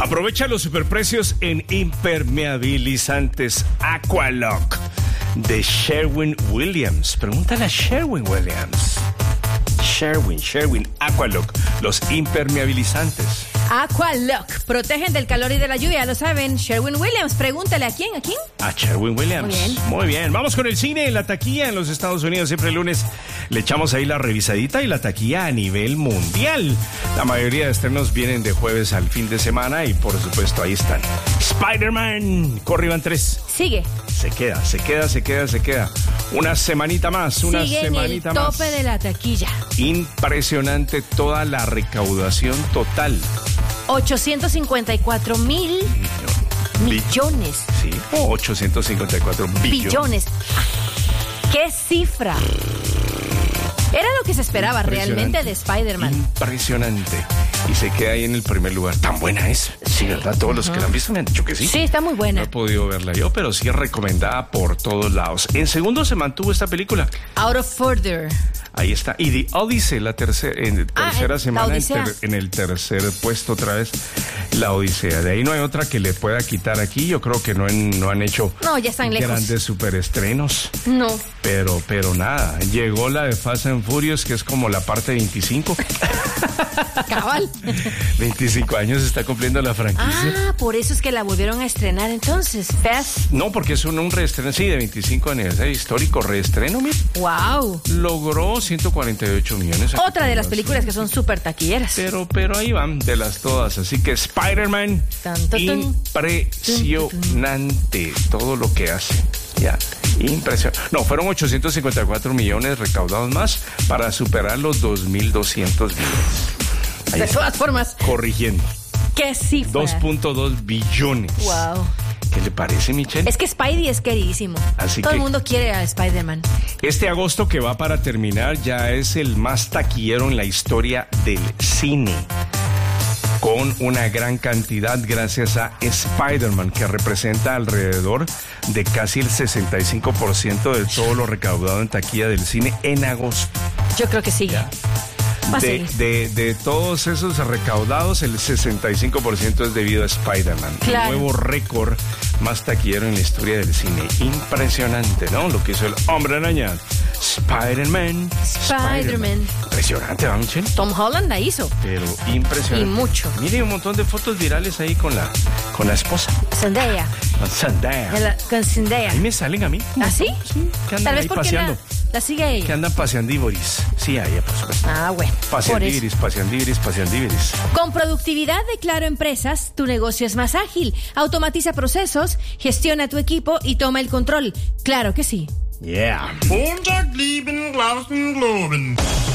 Aprovecha los superprecios en impermeabilizantes Aqualock de Sherwin-Williams. Pregúntale a Sherwin-Williams. Sherwin, Aqualock, los impermeabilizantes. Aqualock, protegen del calor y de la lluvia, lo saben. Sherwin-Williams, pregúntale ¿a quién? A Sherwin-Williams. Muy bien. Vamos con el cine, la taquilla en los Estados Unidos. Siempre el lunes le echamos ahí la revisadita y la taquilla a nivel mundial. La mayoría de estrenos vienen de jueves al fin de semana y por supuesto ahí están. Spider-Man, corre Iván 3. Sigue. Se queda. Una semanita más, Sigue en el tope de la taquilla. Impresionante toda la recaudación total. 854 mil millones. Sí, 854 billones. ¡Qué cifra! Era lo que se esperaba realmente de Spider-Man. Impresionante. Y se queda ahí en el primer lugar. Tan buena es. Sí, ¿verdad? Todos los que la han visto me han dicho que sí. Sí, está muy buena. No he podido verla yo, pero sí es recomendada por todos lados. En segundo se mantuvo esta película. Out of Further. Ahí está. Y The Odyssey, tercera semana, en el tercer puesto otra vez, La Odisea. De ahí no hay otra que le pueda quitar aquí. Yo creo que no han hecho ya están lejos. Grandes superestrenos. No. Pero nada, llegó la de Fast and Furious, que es como la parte 25. Cabal. 25 años está cumpliendo la franquicia. Por eso es que la volvieron a estrenar entonces. Fast. No, porque es un reestreno, sí, de 25 aniversario histórico, reestreno, mira. Wow. Logró 148 millones. Otra de las películas que son súper taquilleras. Pero ahí van, de las todas. Así que Spider-Man, impresionante todo lo que hace. Ya, impresionante. No, fueron 854 millones recaudados más para superar los 2.200 millones. De todas formas. Corrigiendo. ¿Qué cifra? 2.2 billones. Wow. ¿Qué le parece, Michelle? Es que Spidey es queridísimo. Todo el mundo quiere a Spider-Man. Este agosto que va para terminar ya es el más taquillero en la historia del cine, con una gran cantidad gracias a Spider-Man, que representa alrededor de casi el 65% de todo lo recaudado en taquilla del cine en agosto. Yo creo que sí. De todos esos recaudados, el 65% es debido a Spider-Man. Claro. El nuevo récord más taquillero en la historia del cine. Impresionante, ¿no? Lo que hizo el Hombre Araña. Spider-Man. Impresionante, ¿va, Michelle? Tom Holland la hizo. Pero impresionante. Y mucho. Mire, un montón de fotos virales ahí con la esposa. Zendaya. Con Zendaya. Ahí me salen a mí. ¿Ah, sí? Sí, que andan ahí paseando. La sigue ella. Que andan paseandívoris. Sí, a ella, por supuesto. Bueno. Paseandívoris. Con productividad de Claro Empresas, tu negocio es más ágil. Automatiza procesos, gestiona tu equipo y toma el control. Claro que sí. Yeah. Montag, lieben, Glauben.